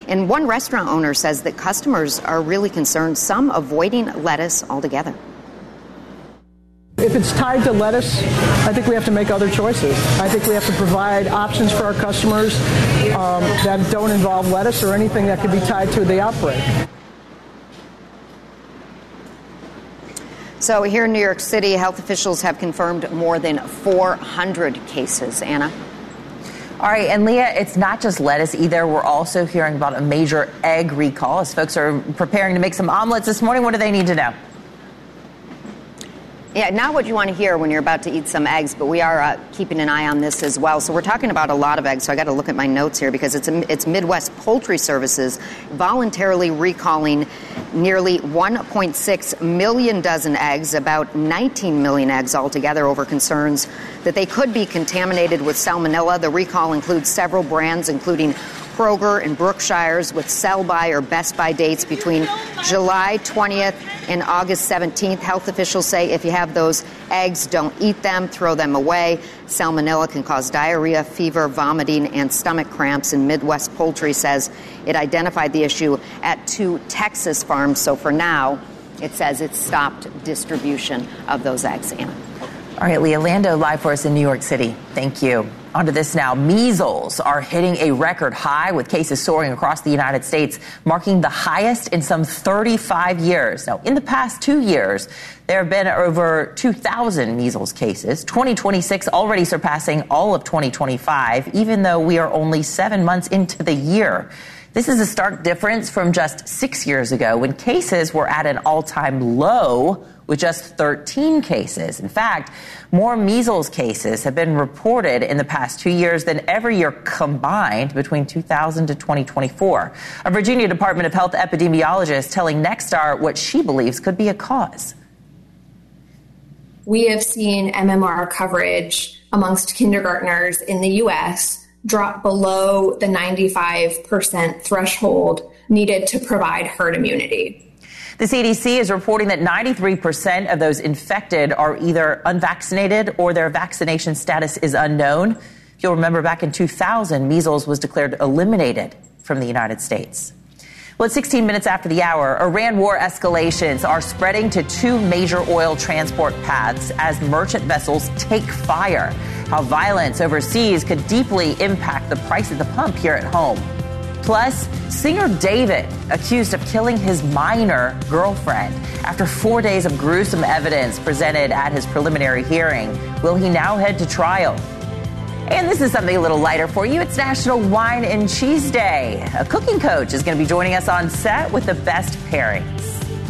And one restaurant owner says that customers are really concerned, some avoiding lettuce altogether. If it's tied to lettuce, I think we have to make other choices. I think we have to provide options for our customers that don't involve lettuce or anything that could be tied to the outbreak. So here in New York City, health officials have confirmed more than 400 cases. Anna? All right, and Leah, it's not just lettuce either. We're also hearing about a major egg recall as folks are preparing to make some omelets this morning. What do they need to know? Yeah, not what you want to hear when you're about to eat some eggs, but we are keeping an eye on this as well. So we're talking about a lot of eggs, so I got to look at my notes here because it's Midwest Poultry Services voluntarily recalling nearly 1.6 million dozen eggs, about 19 million eggs altogether, over concerns that they could be contaminated with salmonella. The recall includes several brands, including Kroger and Brookshire's, with sell-by or best-by dates between July 20th and August 17th. Health officials say if you have those eggs, don't eat them, throw them away. Salmonella can cause diarrhea, fever, vomiting, and stomach cramps. And Midwest Poultry says it identified the issue at 2 Texas farms. So for now, it says it's stopped distribution of those eggs. Anna. All right, Leah Lando live for us in New York City. Thank you. On to this now. Measles are hitting a record high with cases soaring across the United States, marking the highest in some 35 years. Now, in the past 2 years, there have been over 2,000 measles cases, 2026 already surpassing all of 2025, even though we are only 7 months into the year. This is a stark difference from just 6 years ago when cases were at an all-time low with just 13 cases. In fact, more measles cases have been reported in the past 2 years than every year combined between 2000 to 2024. A Virginia Department of Health epidemiologist telling Nexstar what she believes could be a cause. We have seen MMR coverage amongst kindergartners in the U.S. drop below the 95% threshold needed to provide herd immunity. The CDC is reporting that 93% of those infected are either unvaccinated or their vaccination status is unknown. If you'll remember, back in 2000, measles was declared eliminated from the United States. Well, it's 16 minutes after the hour. Iran war escalations are spreading to 2 major oil transport paths as merchant vessels take fire. How violence overseas could deeply impact the price at the pump here at home. Plus, singer David accused of killing his minor girlfriend after 4 days of gruesome evidence presented at his preliminary hearing. Will he now head to trial? And this is something a little lighter for you. It's National Wine and Cheese Day. A cooking coach is going to be joining us on set with the best pairings.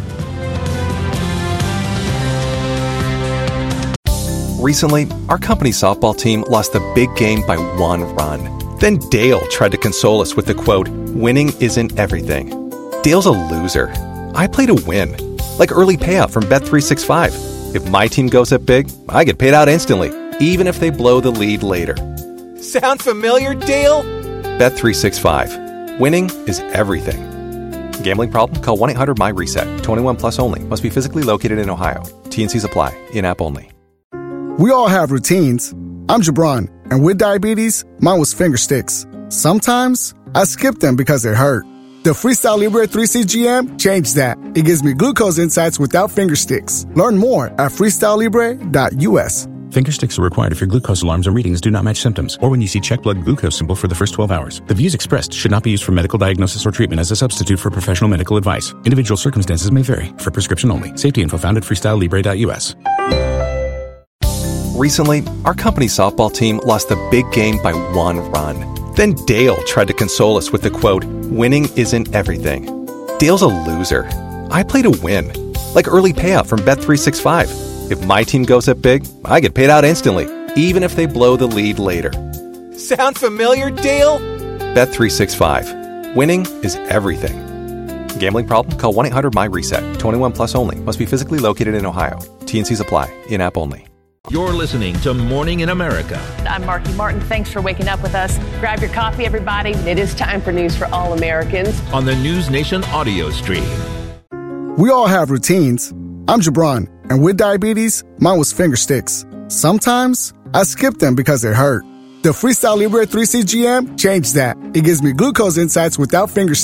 Recently, our company softball team lost the big game by 1 run. Then Dale tried to console us with the quote, "Winning isn't everything." Dale's a loser. I play to win. Like early payout from Bet365. If my team goes up big, I get paid out instantly, even if they blow the lead later. Sound familiar, Dale? Bet365. Winning is everything. Gambling problem? Call 1-800-MY-RESET. 21 plus only. Must be physically located in Ohio. T&Cs apply. In-app only. We all have routines. I'm Jabron, and with diabetes, mine was finger sticks. Sometimes I skip them because they hurt. The Freestyle Libre 3C GM changed that. It gives me glucose insights without finger sticks. Learn more at freestylelibre.us. Finger sticks are required if your glucose alarms or readings do not match symptoms, or when you see check blood glucose symbol for the first 12 hours. The views expressed should not be used for medical diagnosis or treatment as a substitute for professional medical advice. Individual circumstances may vary. For prescription only. Safety info found at freestylelibre.us. Recently, our company softball team lost the big game by 1 run. Then Dale tried to console us with the quote, "Winning isn't everything." Dale's a loser. I play to win. Like early payout from Bet365. If my team goes up big, I get paid out instantly, even if they blow the lead later. Sound familiar, Dale? Bet365. Winning is everything. Gambling problem? Call 1-800-MY-RESET. 21 plus only. Must be physically located in Ohio. T&Cs apply. In-app only. You're listening to Morning in America. I'm Marky Martin. Thanks for waking up with us. Grab your coffee, everybody. It is time for News for All Americans On the News Nation audio stream. We all have routines. I'm Jabron, and with diabetes, mine was finger sticks. Sometimes I skip them because they hurt. The Freestyle Libre 3C GM changed that. It gives me glucose insights without finger sticks.